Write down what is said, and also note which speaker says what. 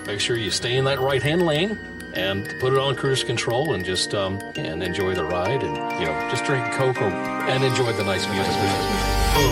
Speaker 1: make sure you stay in that right-hand lane and put it on cruise control and just and enjoy the ride and, just drink Coke and enjoy the nice music.